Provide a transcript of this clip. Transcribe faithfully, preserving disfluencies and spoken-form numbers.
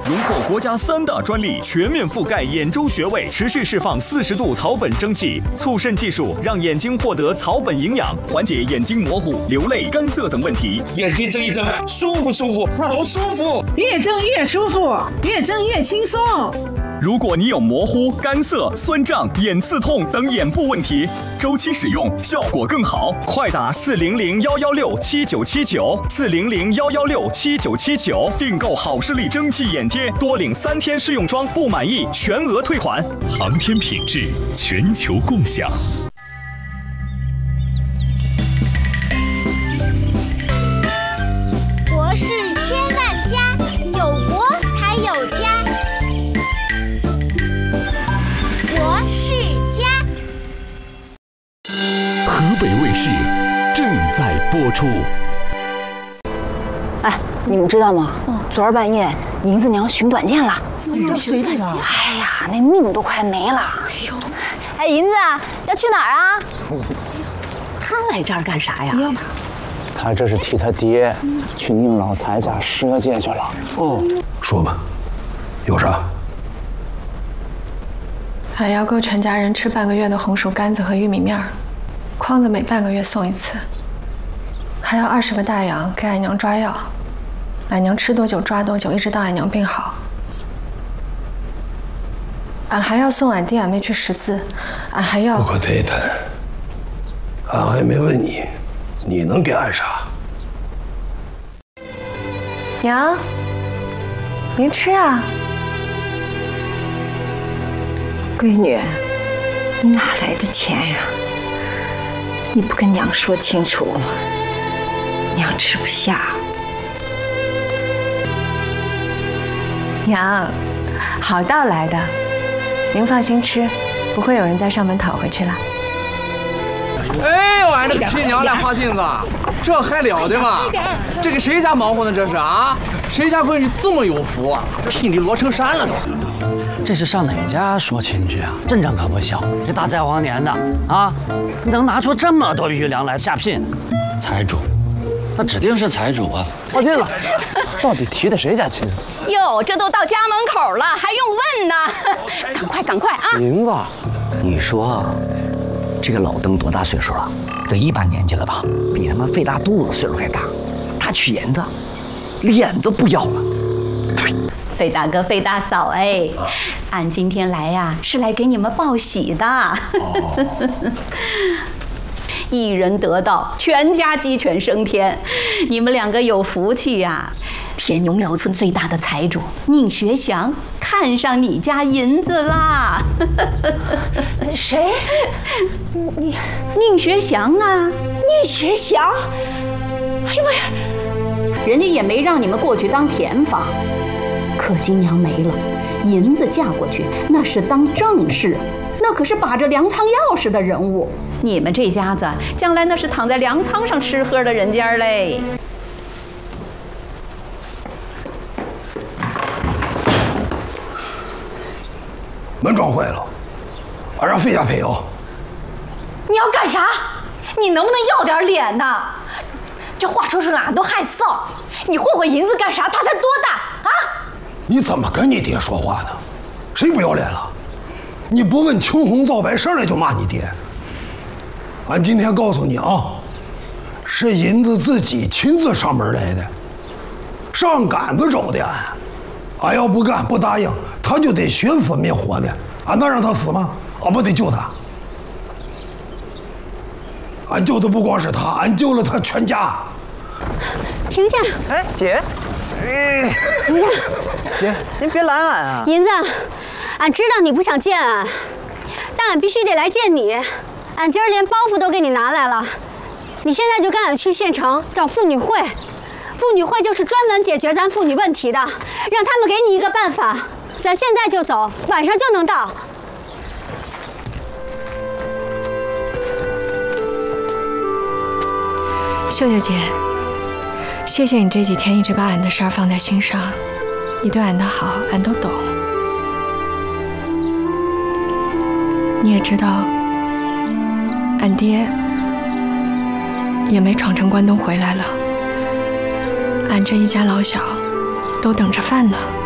荣获国家三大专利，全面覆盖眼周穴位，持续释放四十度草本蒸汽，促渗技术让眼睛获得草本营养，缓解眼睛模糊、流泪、干涩等问题。 眼睛睁一睁，舒不舒服？好舒服， 越睁越舒服，越睁越轻松。 如果你有模糊、干涩、酸胀、眼刺痛等眼部问题，周期使用效果更好。快打四零零幺幺六七九七九，四零零幺幺六七九七九，订购好视力蒸汽眼贴，多领三天试用装，不满意全额退款。航天品质，全球共享。 国事千万家，有国才有家。国事家。 河北卫视正在播出。 哎，你们知道吗？嗯、昨儿半夜银子娘寻短见了。 哎呦，谁来着？ 哎呀，那命都快没了。哎呦，哎，银子要去哪儿啊？ 他来这儿干啥呀？ 他这是替他爹去宁老财家赊借去了。 哦，说吧，有啥？ 俺要够全家人吃半个月的红薯干子和玉米面儿，筐子每半个月送一次，还要二十个大洋给俺娘抓药，俺娘吃多久抓多久，一直到俺娘病好。俺还要送俺弟俺妹去识字，俺还要。 不可忒谈，俺还没问你，你能给俺啥？ 娘，您吃啊。 闺女，你哪来的钱呀？你不跟娘说清楚，娘吃不下。 娘，好道来的，您放心吃，不会有人在上门讨回去了。 哎呦，俺这个亲娘俩花镜子，这还了得吗？这给谁家忙活呢？这是啊？谁家闺女这么有福啊？聘礼摞成山了都。 这是上哪家说亲去啊？阵仗可不小，这大灾荒年的啊，能拿出这么多余粮来下聘，财主，那指定是财主啊！靠近了，到底提的谁家亲？ 哟，这都到家门口了，还用问呢？赶快，赶快啊！ 银子， 你说这个老登多大岁数了？得一把年纪了吧？比他妈费大肚子岁数还大。他娶银子，脸都不要了。 费大哥、费大嫂，哎，俺今天来呀，是来给你们报喜的。哦、一人得道，全家鸡犬升天。你们两个有福气呀！田永寮村最大的财主宁学祥看上你家银子啦。谁？你宁学祥啊？宁学祥？哎呀妈呀！人家也没让你们过去当田房。可金娘没了，银子嫁过去那是当正室，那可是把着粮仓钥匙的人物。你们这家子将来那是躺在粮仓上吃喝的人家嘞。 门撞坏了，俺让费家赔啊！ 你要干啥？你能不能要点脸呢？这话说出来俺都害臊。你霍霍银子干啥？他才多大啊？ 你怎么跟你爹说话呢？谁不要脸了？你不问青红皂白，上来就骂你爹。俺今天告诉你啊，是银子自己亲自上门来的，上杆子找的俺。俺要不干不答应，他就得寻死灭活的。俺能让他死吗？俺不得救他。俺救的不光是他，俺救了他全家。 停下！ 哎，姐，哎， 停下！ 姐，您别拦俺啊！ 银子，俺知道你不想见俺，但俺必须得来见你。俺今儿连包袱都给你拿来了，你现在就跟俺去县城找妇女会。妇女会就是专门解决咱妇女问题的，让他们给你一个办法。咱现在就走，晚上就能到。 秀秀姐，谢谢你这几天一直把俺的事儿放在心上，你对俺的好，俺都懂。你也知道，俺爹也没闯成关东回来了，俺这一家老小都等着饭呢。